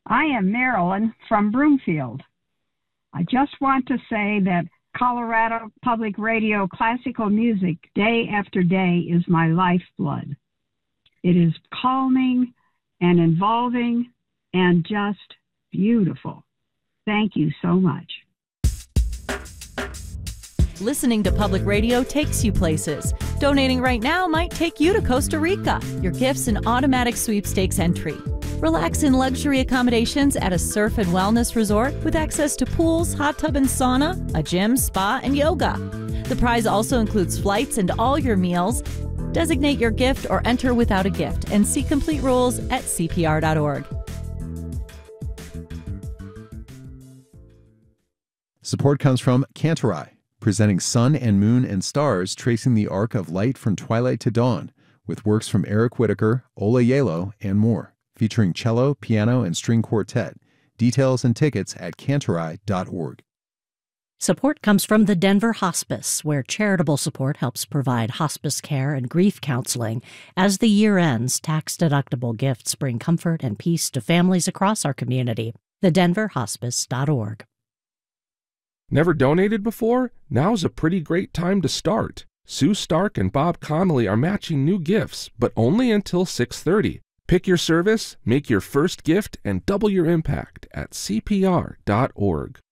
I am Marilyn from Broomfield. I just want to say that Colorado Public Radio classical music day after day is my lifeblood. It is calming and involving and just beautiful. Thank you so much. Listening to public radio takes you places. Donating right now might take you to Costa Rica. Your gift's an automatic sweepstakes entry. Relax in luxury accommodations at a surf and wellness resort with access to pools, hot tub and sauna, a gym, spa, and yoga. The prize also includes flights and all your meals. Designate your gift or enter without a gift and see complete rules at CPR.org. Support comes from Cantorai, presenting Sun and Moon and Stars tracing the arc of light from twilight to dawn, with works from Eric Whitacre, Ola Yalo, and more, featuring cello, piano, and string quartet. Details and tickets at Cantorai.org. Support comes from the Denver Hospice, where charitable support helps provide hospice care and grief counseling. As the year ends, tax-deductible gifts bring comfort and peace to families across our community. TheDenverHospice.org. Never donated before? Now's a pretty great time to start. Sue Stark and Bob Connolly are matching new gifts, but only until 6:30. Pick your service, make your first gift, and double your impact at CPR.org.